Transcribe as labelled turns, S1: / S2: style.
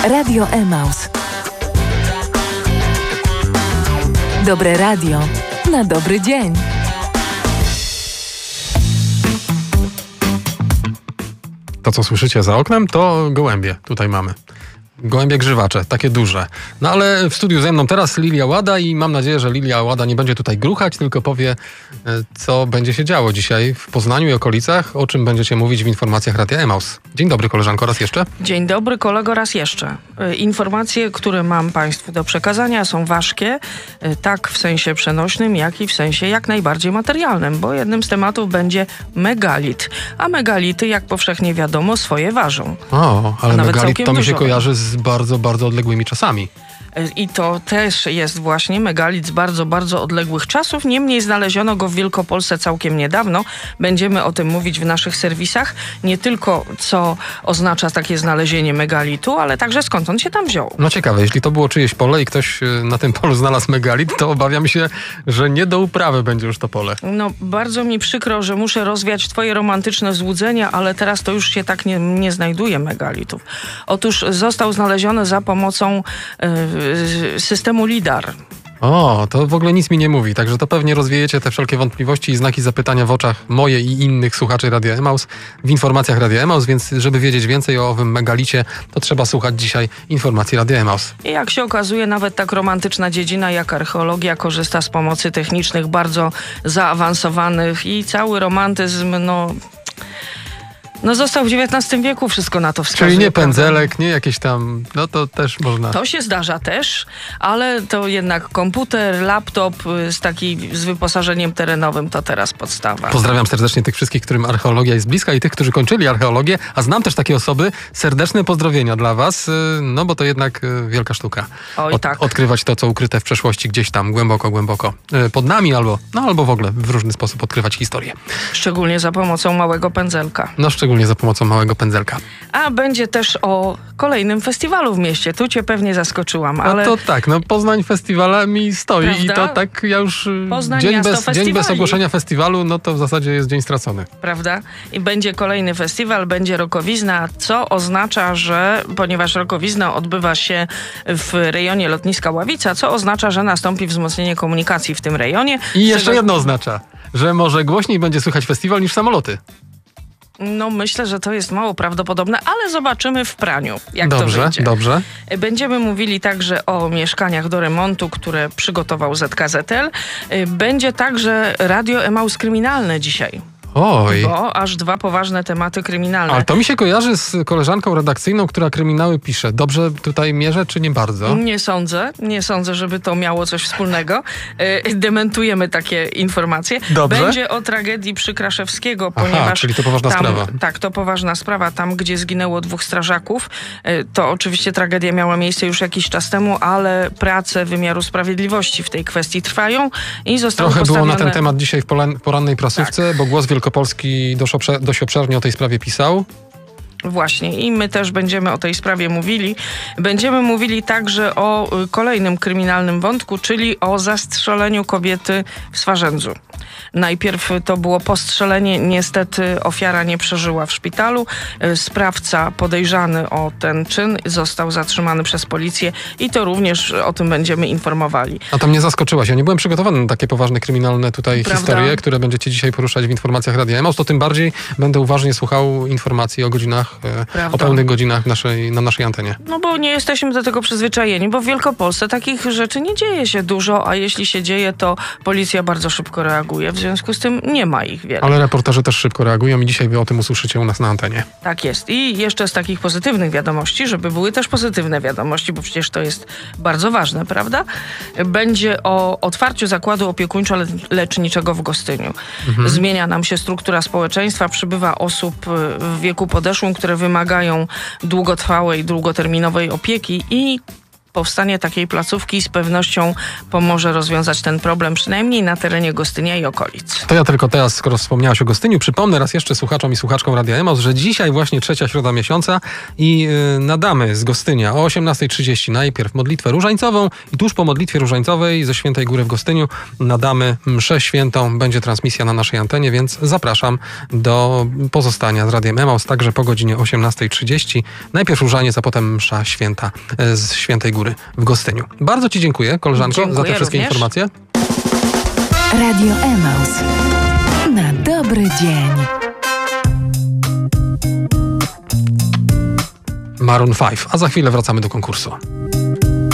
S1: Radio Emaus. Dobre radio na dobry dzień.
S2: To, co słyszycie za oknem, to gołębie. Tutaj mamy. Gołębie grzywacze, takie duże. No ale w studiu ze mną teraz Lilia Łada i mam nadzieję, że Lilia Łada nie będzie tutaj gruchać, tylko powie, co będzie się działo dzisiaj w Poznaniu i okolicach, o czym będziecie mówić w informacjach Radia Emaus. Dzień dobry, koleżanko, raz jeszcze.
S3: Dzień dobry, kolego, raz jeszcze. Informacje, które mam Państwu do przekazania, są ważkie, tak w sensie przenośnym, jak i w sensie jak najbardziej materialnym, bo jednym z tematów będzie megalit. A megality, jak powszechnie wiadomo, swoje ważą.
S2: O, ale megalit to mi się
S3: dużo
S2: kojarzy z bardzo, bardzo odległymi czasami.
S3: I to też jest właśnie megalit z bardzo, bardzo odległych czasów. Niemniej znaleziono go w Wielkopolsce całkiem niedawno. Będziemy o tym mówić w naszych serwisach. Nie tylko co oznacza takie znalezienie megalitu, ale także skąd on się tam wziął.
S2: No ciekawe, jeśli to było czyjeś pole i ktoś na tym polu znalazł megalit, to obawiam się, że nie do uprawy będzie już to pole.
S3: No bardzo mi przykro, że muszę rozwiać twoje romantyczne złudzenia, ale teraz to już się tak nie znajduje megalitów. Otóż został znaleziony za pomocą systemu LIDAR.
S2: O, to w ogóle nic mi nie mówi, także to pewnie rozwiejecie te wszelkie wątpliwości i znaki zapytania w oczach moje i innych słuchaczy Radia Emaus w informacjach Radia Emaus, więc żeby wiedzieć więcej o owym megalicie, to trzeba słuchać dzisiaj informacji Radia Emaus.
S3: I jak się okazuje, nawet tak romantyczna dziedzina jak archeologia korzysta z pomocy technicznych bardzo zaawansowanych i cały romantyzm, został w XIX wieku, wszystko na to wskazuje.
S2: Czyli nie pędzelek, nie jakieś tam, no to też można.
S3: To się zdarza też, ale to jednak komputer, laptop z wyposażeniem terenowym to teraz podstawa.
S2: Pozdrawiam serdecznie tych wszystkich, którym archeologia jest bliska i tych, którzy kończyli archeologię, a znam też takie osoby. Serdeczne pozdrowienia dla was, no bo to jednak wielka sztuka.
S3: Oj, tak.
S2: Odkrywać to, co ukryte w przeszłości gdzieś tam głęboko pod nami albo w ogóle w różny sposób odkrywać historię.
S3: Szczególnie za pomocą małego pędzelka.
S2: Szczególnie za pomocą małego pędzelka.
S3: A będzie też o kolejnym festiwalu w mieście. Tu cię pewnie zaskoczyłam, ale...
S2: No to tak, Poznań festiwalami stoi.
S3: Prawda?
S2: I to tak ja już...
S3: Poznań
S2: dzień bez ogłoszenia festiwalu, no to w zasadzie jest dzień stracony.
S3: Prawda? I będzie kolejny festiwal, będzie Rokowizna, co oznacza, że ponieważ Rokowizna odbywa się w rejonie lotniska Ławica, co oznacza, że nastąpi wzmocnienie komunikacji w tym rejonie.
S2: I jeszcze jedno oznacza, że może głośniej będzie słychać festiwal niż samoloty.
S3: No myślę, że to jest mało prawdopodobne, ale zobaczymy w praniu, jak to wyjdzie.
S2: Dobrze.
S3: Będziemy mówili także o mieszkaniach do remontu, które przygotował ZKZL. Będzie także Radio Emaus kryminalne dzisiaj.
S2: Oj.
S3: Bo aż 2 poważne tematy kryminalne.
S2: Ale to mi się kojarzy z koleżanką redakcyjną, która kryminały pisze. Dobrze tutaj mierzę, czy nie bardzo?
S3: Nie sądzę, żeby to miało coś wspólnego. Dementujemy takie informacje.
S2: Dobrze.
S3: Będzie o tragedii przy Kraszewskiego, ponieważ...
S2: czyli to poważna sprawa.
S3: Tak, to poważna sprawa. Tam, gdzie zginęło 2 strażaków, to oczywiście tragedia miała miejsce już jakiś czas temu, ale prace wymiaru sprawiedliwości w tej kwestii trwają i zostały
S2: Trochę
S3: postawione...
S2: było na ten temat dzisiaj w porannej prasówce,
S3: Tak.
S2: bo Głos Wielkopolski dość obszernie o tej sprawie pisał.
S3: Właśnie i my też będziemy o tej sprawie mówili. Będziemy mówili także o kolejnym kryminalnym wątku, czyli o zastrzeleniu kobiety w Swarzędzu. Najpierw to było postrzelenie, niestety ofiara nie przeżyła w szpitalu. Sprawca podejrzany o ten czyn został zatrzymany przez policję i to również o tym będziemy informowali.
S2: A tam nie zaskoczyłaś. Ja nie byłem przygotowany na takie poważne kryminalne historie, które będziecie dzisiaj poruszać w informacjach Radia Emaus. To tym bardziej będę uważnie słuchał informacji o godzinach, o pełnych godzinach na naszej antenie.
S3: No bo nie jesteśmy do tego przyzwyczajeni, bo w Wielkopolsce takich rzeczy nie dzieje się dużo, a jeśli się dzieje, to policja bardzo szybko reaguje. W związku z tym nie ma ich wiele.
S2: Ale reporterzy też szybko reagują i dzisiaj wy o tym usłyszycie u nas na antenie.
S3: Tak jest. I jeszcze z takich pozytywnych wiadomości, żeby były też pozytywne wiadomości, bo przecież to jest bardzo ważne, prawda? Będzie o otwarciu zakładu opiekuńczo-leczniczego w Gostyniu. Zmienia nam się struktura społeczeństwa, przybywa osób w wieku podeszłym, które wymagają długotrwałej, długoterminowej opieki i powstanie takiej placówki z pewnością pomoże rozwiązać ten problem, przynajmniej na terenie Gostynia i okolic.
S2: To ja tylko teraz, skoro wspomniałaś o Gostyniu, przypomnę raz jeszcze słuchaczom i słuchaczkom Radia Emaus, że dzisiaj właśnie 3. środa miesiąca i nadamy z Gostynia o 18:30 najpierw modlitwę różańcową i tuż po modlitwie różańcowej ze Świętej Góry w Gostyniu nadamy mszę świętą. Będzie transmisja na naszej antenie, więc zapraszam do pozostania z Radiem Emaus, także po godzinie 18:30. Najpierw różaniec, a potem msza święta z Świętej Góry w Gostyniu. Bardzo Ci dziękuję, koleżanko, za te wszystkie informacje.
S1: Radio Emaus. Na dobry dzień.
S2: Maroon 5, a za chwilę wracamy do konkursu.